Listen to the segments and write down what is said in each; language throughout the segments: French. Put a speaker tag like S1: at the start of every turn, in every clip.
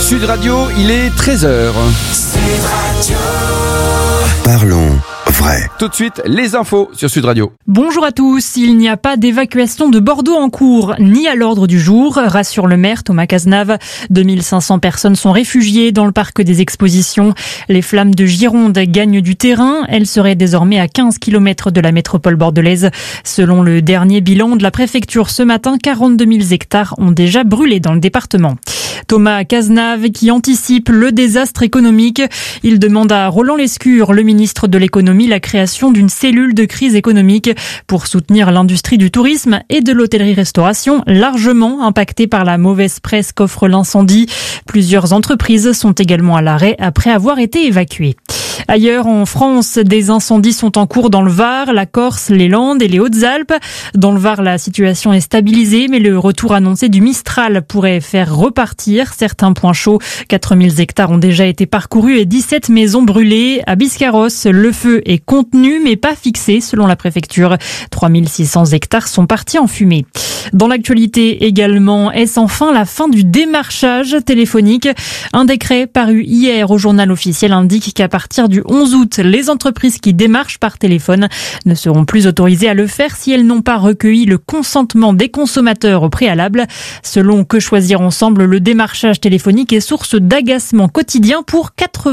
S1: Sud Radio, il est 13h.
S2: Sud Radio.
S3: Parlons vrai.
S1: Tout de suite, les infos sur Sud Radio.
S4: Bonjour à tous. Il n'y a pas d'évacuation de Bordeaux en cours, ni à l'ordre du jour, rassure le maire Thomas Cazenave. 2500 personnes sont réfugiées dans le parc des expositions. Les flammes de Gironde gagnent du terrain. Elles seraient désormais à 15 km de la métropole bordelaise. Selon le dernier bilan de la préfecture ce matin, 42 000 hectares ont déjà brûlé dans le département. Thomas Cazenave qui anticipe le désastre économique. Il demande à Roland Lescure, le ministre de l'économie, la création d'une cellule de crise économique pour soutenir l'industrie du tourisme et de l'hôtellerie-restauration, largement impactée par la mauvaise presse qu'offre l'incendie. Plusieurs entreprises sont également à l'arrêt après avoir été évacuées. Ailleurs en France, des incendies sont en cours dans le Var, la Corse, les Landes et les Hautes-Alpes. Dans le Var, la situation est stabilisée, mais le retour annoncé du Mistral pourrait faire repartir certains points chauds. 4000 hectares ont déjà été parcourus et 17 maisons brûlées. À Biscarrosse, le feu est contenu, mais pas fixé selon la préfecture. 3600 hectares sont partis en fumée. Dans l'actualité également, est-ce enfin la fin du démarchage téléphonique? Un décret paru hier au journal officiel indique qu'à partir du 11 août, les entreprises qui démarchent par téléphone ne seront plus autorisées à le faire si elles n'ont pas recueilli le consentement des consommateurs au préalable. Selon Que Choisir Ensemble, le démarchage téléphonique est source d'agacement quotidien pour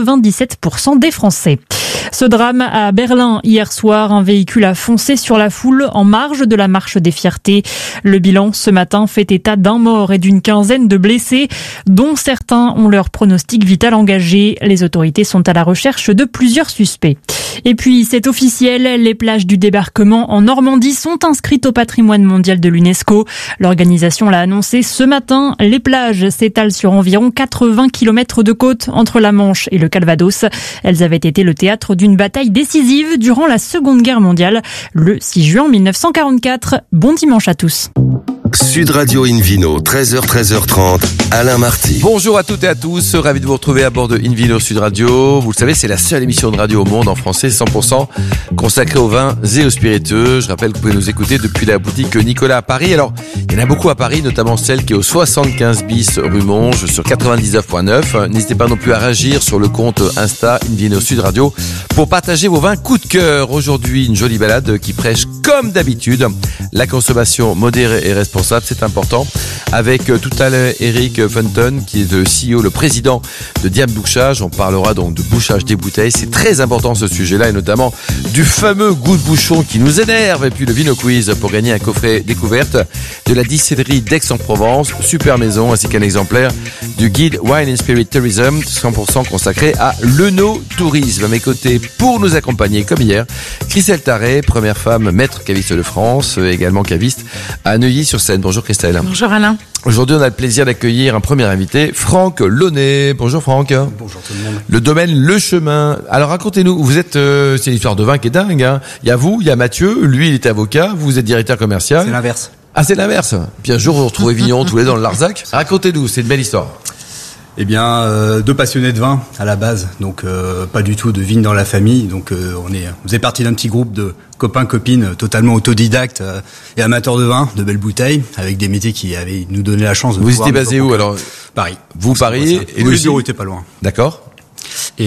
S4: 97% des Français. Ce drame à Berlin, hier soir, un véhicule a foncé sur la foule en marge de la marche des fiertés. Le bilan ce matin fait état d'un mort et d'une quinzaine de blessés, dont certains ont leur pronostic vital engagé. Les autorités sont à la recherche de plusieurs suspects. Et puis, c'est officiel, les plages du débarquement en Normandie sont inscrites au patrimoine mondial de l'UNESCO. L'organisation l'a annoncé ce matin. Les plages s'étalent sur environ 80 km de côte entre la Manche et le Calvados. Elles avaient été le théâtre d'une bataille décisive durant la Seconde Guerre mondiale, le 6 juin 1944. Bon dimanche à tous.
S3: Sud Radio Invino, 13h-13h30, Alain Marty.
S1: Bonjour à toutes et à tous, ravi de vous retrouver à bord de Invino Sud Radio. Vous le savez, c'est la seule émission de radio au monde en français 100% consacrée aux vins et aux spiritueux. Je rappelle que vous pouvez nous écouter depuis la boutique Nicolas à Paris. Alors, il y en a beaucoup à Paris, notamment celle qui est au 75 bis rue Monge sur 99.9. N'hésitez pas non plus à réagir sur le compte Insta Invino Sud Radio pour partager vos vins coup de cœur. Aujourd'hui, une jolie balade qui prêche comme d'habitude la consommation modérée et responsable, c'est important. Avec tout à l'heure Eric Fenton, qui est le CEO, le président de Diam Bouchage. On parlera donc de bouchage des bouteilles. C'est très important ce sujet-là, et notamment du fameux goût de bouchon qui nous énerve. Et puis le Vino Quiz pour gagner un coffret découverte de la distillerie d'Aix-en-Provence, super maison, ainsi qu'un exemplaire du guide Wine and Spirit Tourism, 100% consacré à l'œnotourisme. À mes côtés, pour nous accompagner, comme hier, Christelle Tarret, première femme maître caviste de France, également caviste à Neuilly-sur-Seine. Bonjour Christelle.
S5: Bonjour Alain.
S1: Aujourd'hui, on a le plaisir d'accueillir un premier invité, Franck Launay. Bonjour Franck.
S6: Bonjour tout le monde.
S1: Le domaine Le Chemin. Alors racontez-nous, vous êtes, c'est une histoire de vin qui est dingue, hein. Il y a vous, il y a Mathieu, lui il est avocat, vous êtes directeur commercial.
S6: C'est l'inverse.
S1: Ah, c'est l'inverse. Puis un jour, vous retrouvez Vignon tous les deux dans le Larzac. Racontez-nous, c'est une belle histoire.
S6: Eh bien, deux passionnés de vin à la base, donc pas du tout de vigne dans la famille. Donc on faisait partie d'un petit groupe de copains copines totalement autodidactes et amateurs de vin, de belles bouteilles, avec des métiers qui avaient nous donné la chance de.
S1: Vous étiez basé où alors?
S6: Paris.
S1: Vous Paris
S6: et le bureau était pas loin.
S1: D'accord.